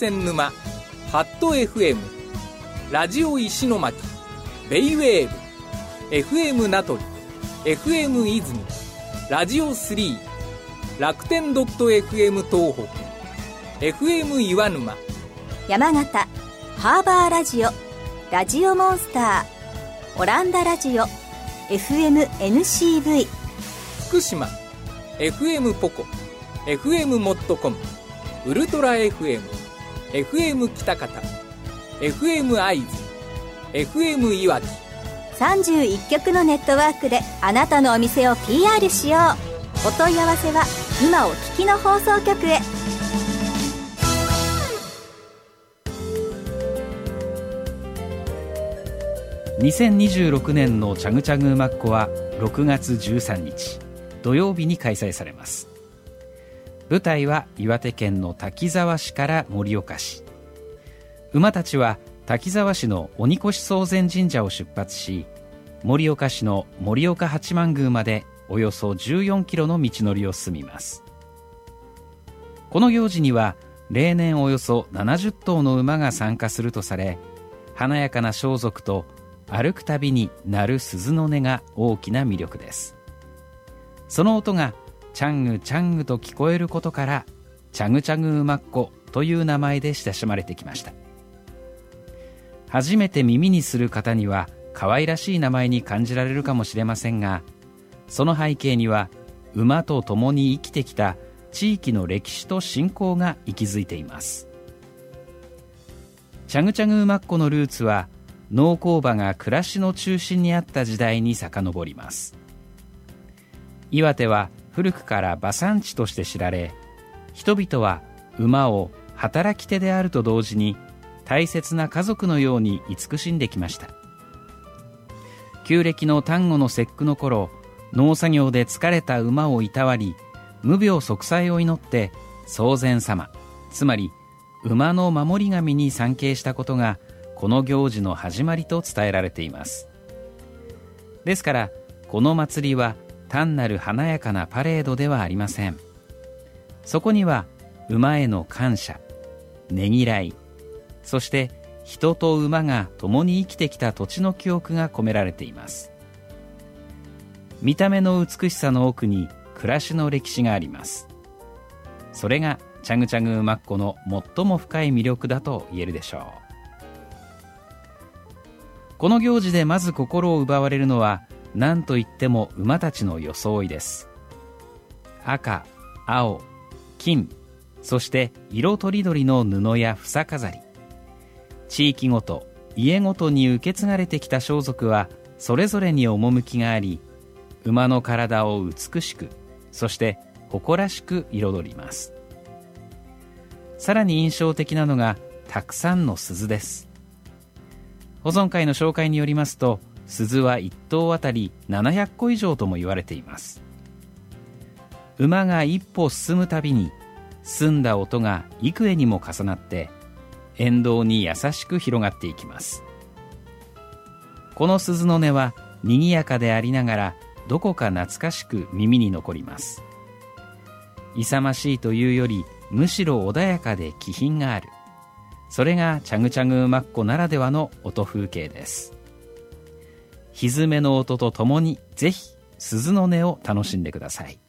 線沼、ハット FM、ラジオ石巻、ベイウェーブ、FM 名取、FM 泉、ラジオ3、楽天 .fm 東北、FM 岩沼、 山形ハーバーラジオ、ラジオモンスター、オランダラジオ、FM NCV、 福島 FM ポコ、FM モットコム、ウルトラ FM、FM 北方、FM 会津、FM いわき、 31局のネットワークであなたのお店を PR しよう。お問い合わせは今お聞きの放送局へ。 2026年のチャグチャグ馬コは6月13日土曜日に開催されます。舞台は岩手県の滝沢市から盛岡市。馬たちは滝沢市の鬼越宗前神社を出発し、盛岡市の盛岡八幡宮までおよそ14キロの道のりを進みます。この行事には例年およそ70頭の馬が参加するとされ、華やかな装束と歩くたびに鳴る鈴の音が大きな魅力です。その音がチャングチャングと聞こえることから、チャグチャグ馬コという名前で親しまれてきました。初めて耳にする方には可愛らしい名前に感じられるかもしれませんが、その背景には馬と共に生きてきた地域の歴史と信仰が息づいています。チャグチャグ馬コのルーツは農耕馬が暮らしの中心にあった時代に遡ります。岩手は古くから馬産地として知られ、人々は馬を働き手であると同時に大切な家族のように慈しんできました。旧暦の端午の節句の頃、農作業で疲れた馬をいたわり、無病息災を祈って宗前様、つまり馬の守り神に参詣したことがこの行事の始まりと伝えられています。ですからこの祭りは単なる華やかなパレードではありません。そこには馬への感謝、ねぎらい、そして人と馬が共に生きてきた土地の記憶が込められています。見た目の美しさの奥に暮らしの歴史があります。それがチャグチャグ馬コの最も深い魅力だと言えるでしょう。この行事でまず心を奪われるのは何といっても馬たちの装いです。赤、青、金、そして色とりどりの布や房飾り、地域ごと家ごとに受け継がれてきた装束はそれぞれに趣があり、馬の体を美しく、そして誇らしく彩ります。さらに印象的なのがたくさんの鈴です。保存会の紹介によりますと、鈴は1頭あたり700個以上とも言われています。馬が一歩進むたびに澄んだ音が幾重にも重なって沿道に優しく広がっていきます。この鈴の音は賑やかでありながらどこか懐かしく耳に残ります。勇ましいというよりむしろ穏やかで気品がある、それがチャグチャグ馬コならではの音風景です。蹄の音とともにぜひ鈴の音を楽しんでください。